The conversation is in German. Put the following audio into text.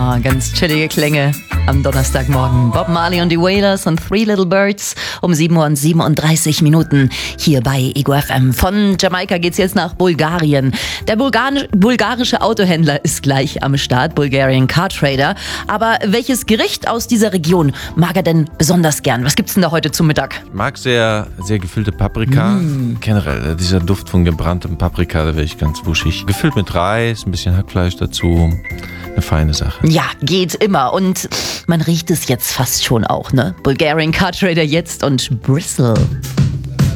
Ganz chillige Klänge am Donnerstagmorgen. Bob Marley und die Wailers und Three Little Birds um 7:37 hier bei Ego FM. Von Jamaika geht's jetzt nach Bulgarien. Der bulgarische Autohändler ist gleich am Start, Bulgarian Car Trader. Aber welches Gericht aus dieser Region mag er denn besonders gern? Was gibt's denn da heute zum Mittag? Ich mag sehr gefüllte Paprika. Generell, dieser Duft von gebranntem Paprika, da werde ich ganz wuschig. Gefüllt mit Reis, ein bisschen Hackfleisch dazu. Eine feine Sache. Ja, geht immer. Und man riecht es jetzt fast schon auch, ne? Bulgarian Car Trader jetzt und Bristol.